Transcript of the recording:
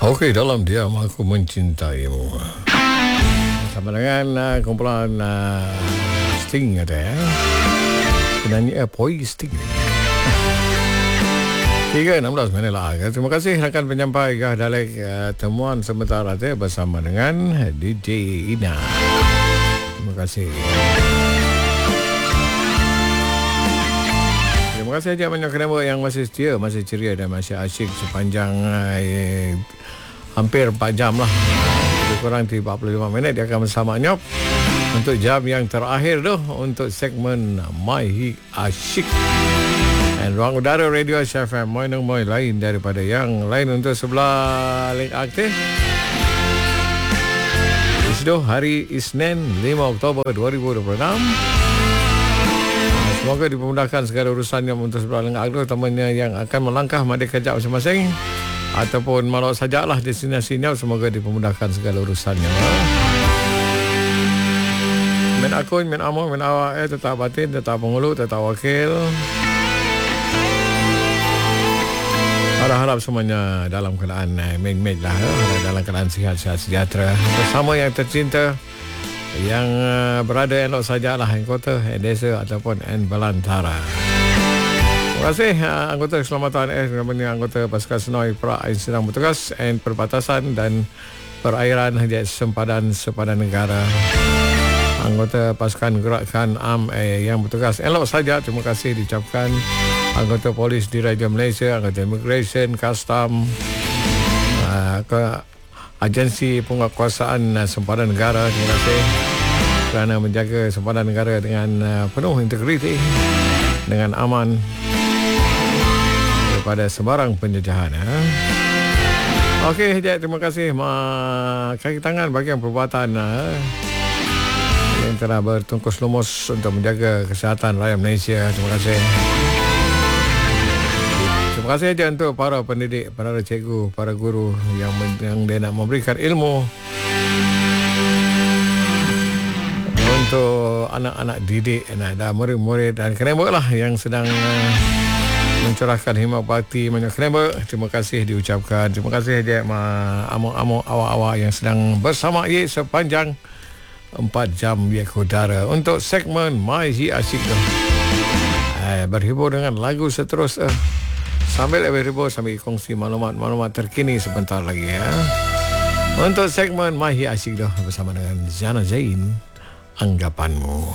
Okey, dalam diam aku mencintaimu. Sama dengan kumpulan Sting ada ya. Penyanyi Poi Sting. 3:16 minit lah. Terima kasih rakan penyampai Dialek temuan sementara tu bersama dengan DJ Ina. Terima kasih. Terima kasih aja banyak kenapa yang masih setia, masih ceria dan masih asyik sepanjang hampir 4 jam lah. Lebih kurang 45 minit dia akan bersama Nyop untuk jam yang terakhir tu untuk segmen My Hit Asyik. Dan ruang udara Radio Asia FM Moy lain daripada yang lain untuk sebelah link aktif. Di situ hari Isnin 5 Oktober 2026. Semoga dipermudahkan segala urusannya untuk sebelah link aktif, temannya yang akan melangkah mandi kejap masing-masing ataupun malau sajalah destinasinya, semoga dipermudahkan segala urusannya. Min akun, min amor, min awak tetap batin, tetap penghulu, tetap wakil. Harap semuanya dalam keadaan main-main lah, dalam keadaan sihat-sihat sejahtera bersama yang tercinta yang berada elok sajalah di kota, desa ataupun belantara. Terima kasih anggota keselamatan anggota pasukan Senoi Perak yang sedang bertugas perbatasan dan perairan sempadan negara. Anggota pasukan gerakan AM yang bertugas elok saja, terima kasih diucapkan. Anggota polis Diraja Malaysia, anggota immigration, custom, agensi penguatkuasaan sempadan negara, terima kasih kerana menjaga sempadan negara dengan penuh integriti, dengan aman daripada sebarang penjajahan. Okey, terima kasih kaki tangan bahagian perubatan yang telah bertungkus lumus untuk menjaga kesihatan rakyat Malaysia. Terima kasih. Terima kasih aja untuk para pendidik, para cikgu, para guru yang dia nak memberikan ilmu untuk anak-anak didik dan murid-murid dan kenebok lah yang sedang mencurahkan hikmat bakti banyak kenebok. Terima kasih diucapkan. Terima kasih aja amok-amok awak-awak yang sedang bersama sepanjang 4 jam udara untuk segmen My Hit Asyik tu. Berhibur dengan lagu seterusnya. Sambil berhibur, sambil kongsi maklumat terkini sebentar lagi ya. Untuk segmen My Hit Asyik dah bersama dengan Zana Zain, anggapanmu.